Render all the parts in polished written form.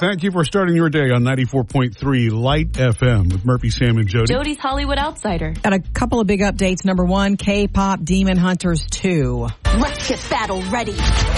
Thank you for starting your day on 94.3 Light FM with Murphy, Sam, and Jody. Jody's Hollywood Outsider. Got a couple of big updates. Number one, K-pop Demon Hunters 2. Let's get battle ready.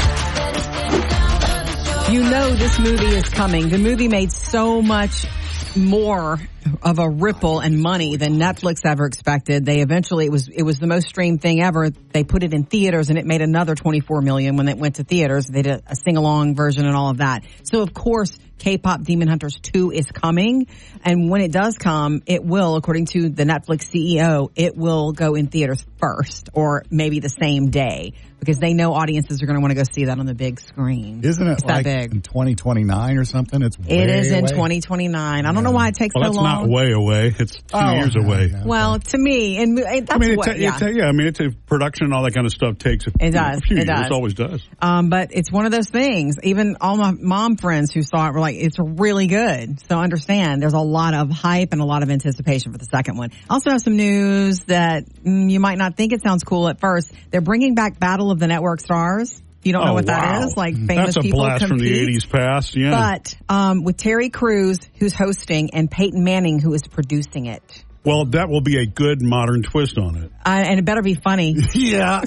You know this movie is coming. The movie made so much more of a ripple and money than Netflix ever expected. They eventually, it was the most streamed thing ever. They put it in theaters and it made another $24 million when it went to theaters. They did a sing-along version and all of that. So of course, K-pop Demon Hunters 2 is coming. And when it does come, it will, according to the Netflix CEO, it will go in theaters first or maybe the same day because they know audiences are going to want to go see that on the big screen. Isn't it it's like that big. in 2029 or something? It is in 2029. I don't know why it takes so long. That's not way away. It's 2 years away. Yeah. Well, to me, and that's production and all that kind of stuff takes a few years. It always does. But it's one of those things. Even all my mom friends who saw it were like, it's really good. So understand, there's a lot of hype and a lot of anticipation for the second one. I also have some news that you might not think it sounds cool at first. They're bringing back Battle of the Network Stars. You don't know what that is? Like famous people compete. That's a blast from the 80s past, yeah. But with Terry Crews, who's hosting, and Peyton Manning, who is producing it. Well, that will be a good modern twist on it. And it better be funny. Yeah.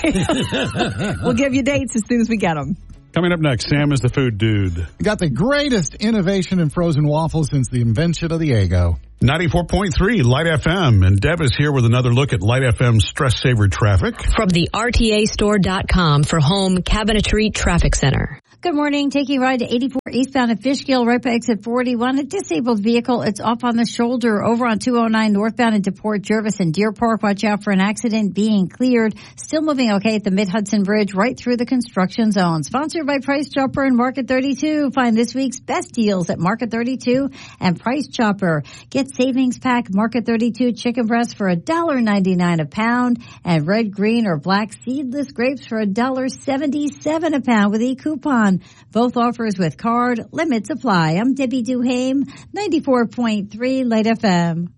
We'll give you dates as soon as we get them. Coming up next, Sam is the food dude. We got the greatest innovation in frozen waffles since the invention of the Eggo. 94.3 Light FM, and Deb is here with another look at Light FM's stress saver traffic. From the RTAstore.com for home cabinetry traffic center. Good morning. Taking a ride to 84 eastbound at Fishkill, right by exit 41. A disabled vehicle. It's off on the shoulder over on 209 northbound into Port Jervis and Deer Park. Watch out for an accident being cleared. Still moving okay at the Mid-Hudson Bridge right through the construction zone. Sponsored by Price Chopper and Market 32. Find this week's best deals at Market 32 and Price Chopper. Get savings pack Market 32 chicken breast for $1.99 a pound and red, green, or black seedless grapes for $1.77 a pound with e-coupon. Both offers with card. Limits apply. I'm Debbie Duhame, 94.3 Light FM.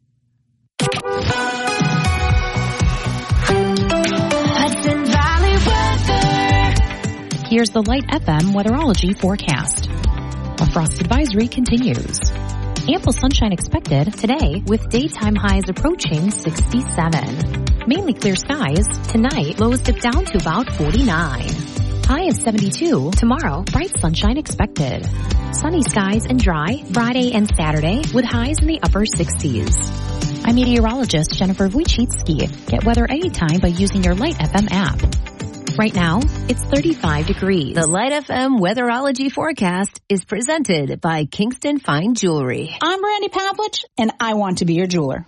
Hudson Valley weather. Here's the Light FM weatherology forecast. A frost advisory continues. Ample sunshine expected today with daytime highs approaching 67. Mainly clear skies. Tonight, lows dip down to about 49. High of 72. Tomorrow, bright sunshine expected. Sunny skies and dry Friday and Saturday with highs in the upper 60s. I'm meteorologist Jennifer Wojcicki. Get weather anytime by using your Light FM app. Right now, it's 35 degrees. The Light FM weatherology forecast is presented by Kingston Fine Jewelry. I'm Randy Pavlich, and I want to be your jeweler.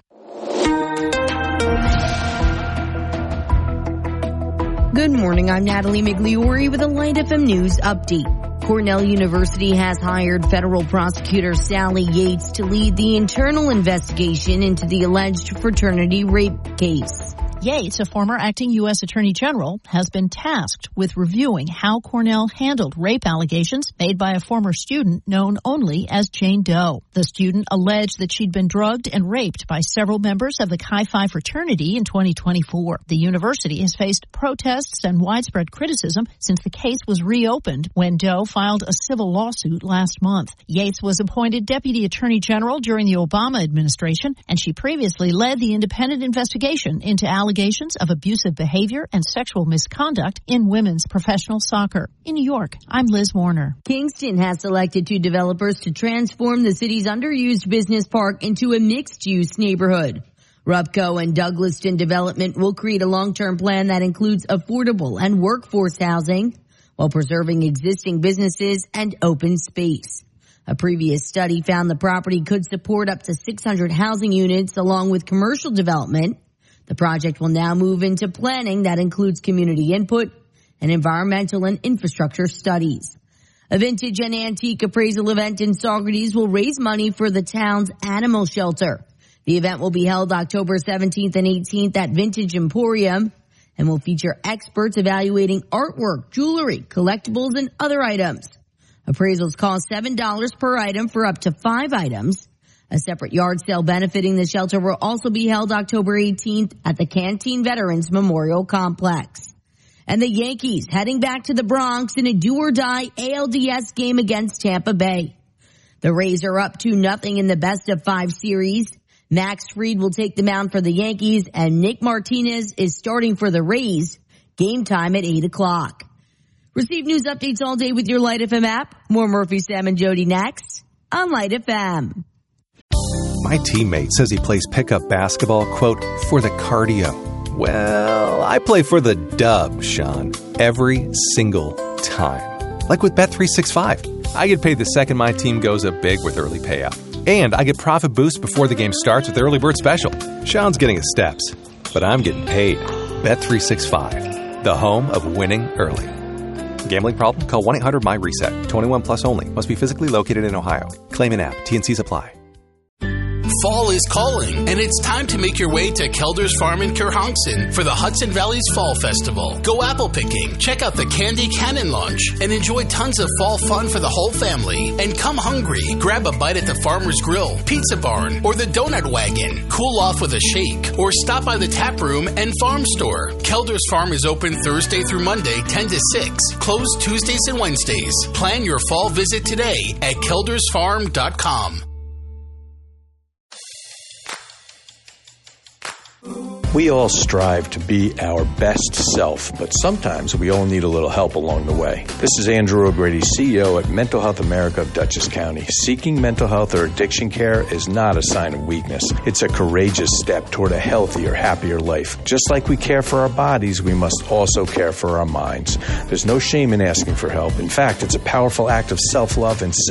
Good morning, I'm Natalie Migliori with a Light FM News update. Cornell University has hired federal prosecutor Sally Yates to lead the internal investigation into the alleged fraternity rape case. Yates, a former acting U.S. Attorney General, has been tasked with reviewing how Cornell handled rape allegations made by a former student known only as Jane Doe. The student alleged that she'd been drugged and raped by several members of the Chi Phi fraternity in 2024. The university has faced protests and widespread criticism since the case was reopened when Doe filed a civil lawsuit last month. Yates was appointed Deputy Attorney General during the Obama administration, and she previously led the independent investigation into allegations of abusive behavior and sexual misconduct in women's professional soccer. In New York, I'm Liz Warner. Kingston has selected 2 developers to transform the city's underused business park into a mixed-use neighborhood. Rupco and Douglaston Development will create a long-term plan that includes affordable and workforce housing while preserving existing businesses and open space. A previous study found the property could support up to 600 housing units along with commercial development. The project will now move into planning that includes community input and environmental and infrastructure studies. A vintage and antique appraisal event in Saugerties will raise money for the town's animal shelter. The event will be held October 17th and 18th at Vintage Emporium and will feature experts evaluating artwork, jewelry, collectibles, and other items. Appraisals cost $7 per item for up to 5 items. A separate yard sale benefiting the shelter will also be held October 18th at the Canteen Veterans Memorial Complex. And the Yankees heading back to the Bronx in a do-or-die ALDS game against Tampa Bay. The Rays are up 2-0 in the best-of-5 series. Max Fried will take the mound for the Yankees, and Nick Martinez is starting for the Rays. Game time at 8 o'clock. Receive news updates all day with your Light FM app. More Murphy, Sam, and Jody next on Light FM. My teammate says he plays pickup basketball, quote, for the cardio. Well, I play for the dub, Sean, every single time. Like with Bet365. I get paid the second my team goes up big with early payout. And I get profit boost before the game starts with Early Bird Special. Sean's getting his steps, but I'm getting paid. Bet365, the home of winning early. Gambling problem? Call 1-800-MY-RESET. 21 plus only. Must be physically located in Ohio. Claim an app. T&Cs apply. Fall is calling, and it's time to make your way to Kelder's Farm in Kerhonkson for the Hudson Valley's Fall Festival. Go apple picking, check out the Candy Cannon launch, and enjoy tons of fall fun for the whole family. And come hungry. Grab a bite at the Farmer's Grill, Pizza Barn, or the Donut Wagon. Cool off with a shake, or stop by the Tap Room and Farm Store. Kelder's Farm is open Thursday through Monday, 10 to 6. Closed Tuesdays and Wednesdays. Plan your fall visit today at keldersfarm.com. We all strive to be our best self, but sometimes we all need a little help along the way. This is Andrew O'Grady, CEO at Mental Health America of Dutchess County. Seeking mental health or addiction care is not a sign of weakness. It's a courageous step toward a healthier, happier life. Just like we care for our bodies, we must also care for our minds. There's no shame in asking for help. In fact, it's a powerful act of self-love and